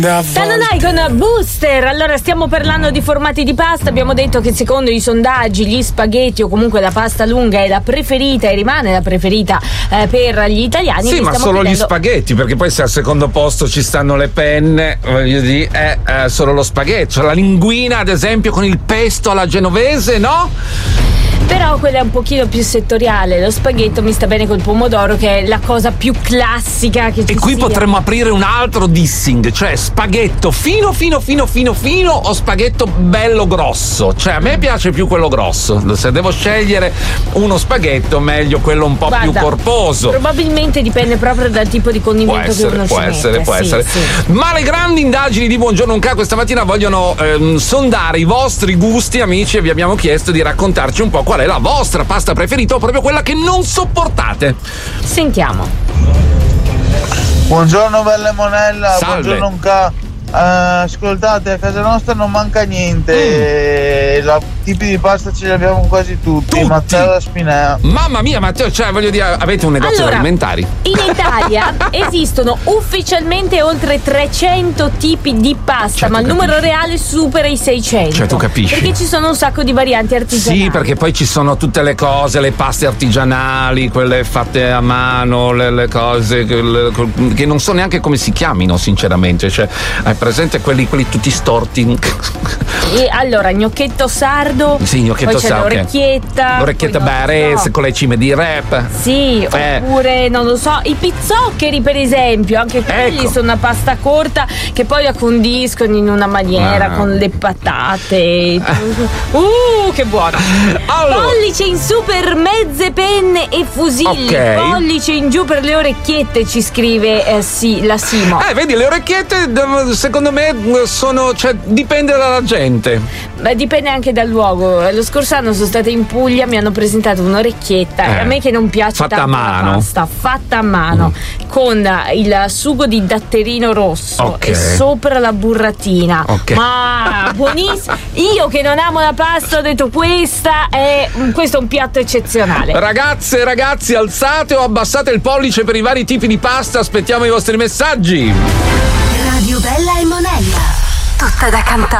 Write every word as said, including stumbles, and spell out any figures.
Tananai con Booster. Allora, stiamo parlando di formati di pasta. Abbiamo detto che secondo i sondaggi gli spaghetti o comunque la pasta lunga è la preferita e rimane la preferita eh, per gli italiani. Sì, ma solo chiedendo... gli spaghetti, perché poi se al secondo posto ci stanno le penne, voglio dire, è eh, solo lo spaghetto. Cioè, la linguina, ad esempio, con il pesto alla genovese, no? Però quella è un pochino più settoriale. Lo spaghetto mi sta bene col pomodoro, che è la cosa più classica che ci E qui sia. potremmo aprire un altro dissing, cioè spaghetto fino fino fino fino fino o spaghetto bello grosso. Cioè a me piace più quello grosso. Se devo scegliere uno spaghetto, meglio quello un po' Guarda, più corposo. Probabilmente dipende proprio dal tipo di condimento Può essere, che uno può ci essere, mette. può Sì, essere. sì. Ma le grandi indagini di Buongiorno Unca questa mattina vogliono ehm, sondare i vostri gusti, amici, e vi abbiamo chiesto di raccontarci un po' qual è la vostra pasta preferita o proprio quella che non sopportate. Sentiamo. Buongiorno bella Monella, Salve. buongiorno Unca. Uh, ascoltate, a casa nostra non manca niente, mm. la tipi di pasta ce li abbiamo quasi tutti, Tutti? Mazzara Spinea. Mamma mia, Matteo, cioè voglio dire, avete un negozio Allora, di alimentari? In Italia esistono ufficialmente oltre trecento tipi di pasta, Cioè, ma il tu numero capisci? reale supera i seicento. Cioè, tu capisci? Perché ci sono un sacco di varianti artigianali. Sì, perché poi ci sono tutte le cose, le paste artigianali, quelle fatte a mano, le, le cose che, le- che non so neanche come si chiamino, sinceramente. Cioè, hai presente quelli, quelli tutti storti? E allora, gnocchetto sardo, Sì, gnocchietto poi c'è sardo, ok. l'orecchietta. L'orecchietta poi non so. barese con le cime di rap. Sì, Eh. oppure non lo so, i pizzoccheri per esempio, anche quelli Ecco. sono una pasta corta che poi la condiscono in una maniera Ah. con le patate. Uh, che buona! Allora. Pollice in su per mezze penne e fusilli. Ok. Pollice in giù per le orecchiette, ci scrive eh, sì, la Simo. Eh, vedi, le orecchiette d- secondo me sono, cioè, dipende dalla gente. Beh, dipende anche dal luogo. Lo scorso anno sono stata in Puglia, mi hanno presentato un'orecchietta. Eh, e a me che non piace fatta tanto a mano. la pasta, fatta a mano, con il sugo di datterino rosso Ok. e sopra la burratina. Ok. Ma buonissimo. Io che non amo la pasta ho detto questa è questo è un piatto eccezionale. Ragazze e ragazzi, alzate o abbassate il pollice per i vari tipi di pasta, aspettiamo i vostri messaggi. Radio Bella e Monella. Tutta da cantare.